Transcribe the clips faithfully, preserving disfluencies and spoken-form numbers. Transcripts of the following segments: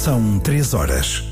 São três horas.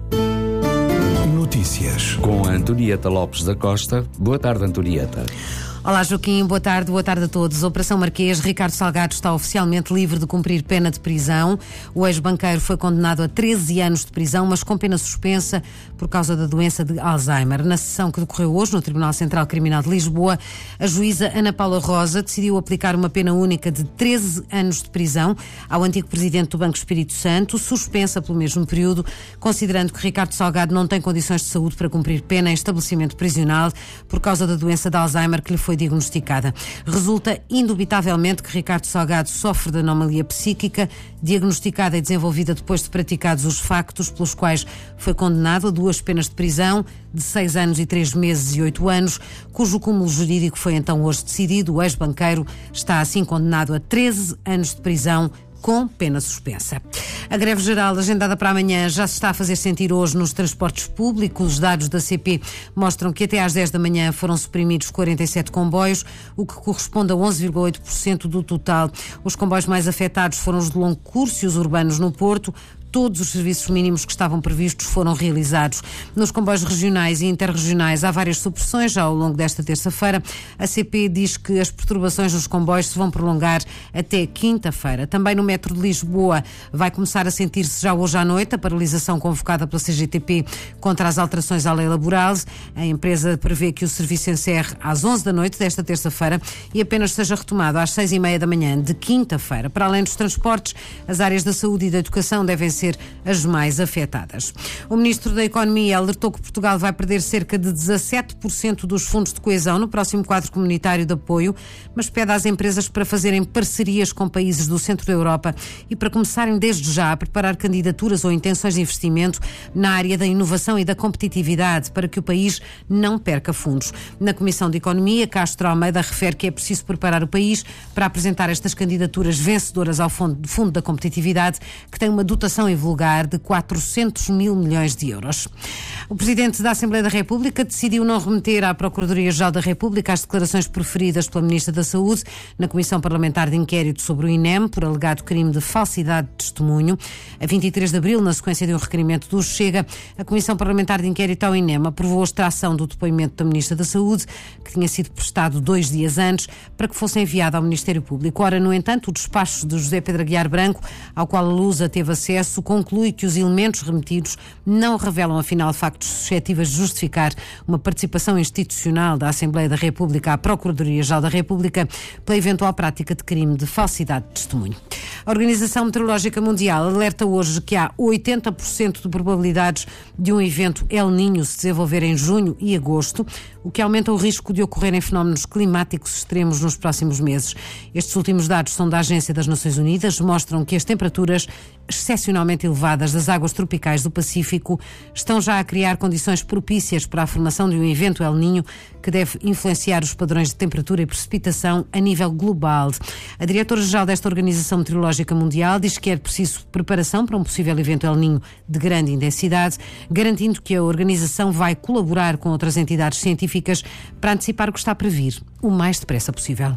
Notícias. Com a Antonieta Lopes da Costa. Boa tarde, Antonieta. Olá, Joaquim, boa tarde, boa tarde a todos. Operação Marquês, Ricardo Salgado está oficialmente livre de cumprir pena de prisão. O ex-banqueiro foi condenado a treze anos de prisão, mas com pena suspensa por causa da doença de Alzheimer. Na sessão que decorreu hoje no Tribunal Central Criminal de Lisboa, a juíza Ana Paula Rosa decidiu aplicar uma pena única de treze anos de prisão ao antigo presidente do Banco Espírito Santo, suspensa pelo mesmo período, considerando que Ricardo Salgado não tem condições de saúde para cumprir pena em estabelecimento prisional por causa da doença de Alzheimer que lhe foi foi diagnosticada. Resulta indubitavelmente que Ricardo Salgado sofre de anomalia psíquica, diagnosticada e desenvolvida depois de praticados os factos pelos quais foi condenado a duas penas de prisão de seis anos e três meses e oito anos, cujo cúmulo jurídico foi então hoje decidido. O ex-banqueiro está assim condenado a treze anos de prisão com pena suspensa. A greve geral agendada para amanhã já se está a fazer sentir hoje nos transportes públicos. Os dados da C P mostram que até às dez da manhã foram suprimidos quarenta e sete comboios, o que corresponde a onze vírgula oito por cento do total. Os comboios mais afetados foram os de longo curso e os urbanos no Porto. Todos os serviços mínimos que estavam previstos foram realizados. Nos comboios regionais e interregionais há várias supressões já ao longo desta terça-feira. A C P diz que as perturbações nos comboios se vão prolongar até quinta-feira. Também no metro de Lisboa vai começar a sentir-se já hoje à noite a paralisação convocada pela C G T P contra as alterações à lei laboral. A empresa prevê que o serviço encerre às onze da noite desta terça-feira e apenas seja retomado às seis e meia da manhã de quinta-feira. Para além dos transportes, as áreas da saúde e da educação devem ser ser as mais afetadas. O Ministro da Economia alertou que Portugal vai perder cerca de dezassete por cento dos fundos de coesão no próximo quadro comunitário de apoio, mas pede às empresas para fazerem parcerias com países do centro da Europa e para começarem desde já a preparar candidaturas ou intenções de investimento na área da inovação e da competitividade para que o país não perca fundos. Na Comissão de Economia, Castro Almeida refere que é preciso preparar o país para apresentar estas candidaturas vencedoras ao Fundo, Fundo da Competitividade, que tem uma dotação vulgar de quatrocentos mil milhões de euros. O Presidente da Assembleia da República decidiu não remeter à Procuradoria-Geral da República as declarações proferidas pela Ministra da Saúde na Comissão Parlamentar de Inquérito sobre o INEM por alegado crime de falsidade de testemunho. A vinte e três de abril, na sequência de um requerimento do Chega, a Comissão Parlamentar de Inquérito ao INEM aprovou a extração do depoimento da Ministra da Saúde, que tinha sido prestado dois dias antes, para que fosse enviado ao Ministério Público. Ora, no entanto, o despacho de José Pedro Aguiar Branco, ao qual a Lusa teve acesso, conclui que os elementos remetidos não revelam, afinal, factos suscetíveis de justificar uma participação institucional da Assembleia da República à Procuradoria-Geral da República pela eventual prática de crime de falsidade de testemunho. A Organização Meteorológica Mundial alerta hoje que há oitenta por cento de probabilidades de um evento El Niño se desenvolver em junho e agosto, o que aumenta o risco de ocorrerem fenómenos climáticos extremos nos próximos meses. Estes últimos dados são da Agência das Nações Unidas, mostram que as temperaturas excepcionalmente elevadas das águas tropicais do Pacífico estão já a criar condições propícias para a formação de um evento El Niño que deve influenciar os padrões de temperatura e precipitação a nível global. A diretora-geral desta Organização Meteorológica Mundial diz que é preciso preparação para um possível evento El Niño de grande intensidade, garantindo que a organização vai colaborar com outras entidades científicas para antecipar o que está a previr o mais depressa possível.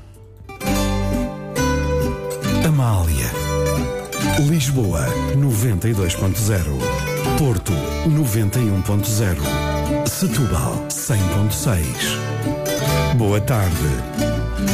Amália. Lisboa, noventa e dois ponto zero. Porto, noventa e um ponto zero. Setúbal, cem ponto seis. Boa tarde.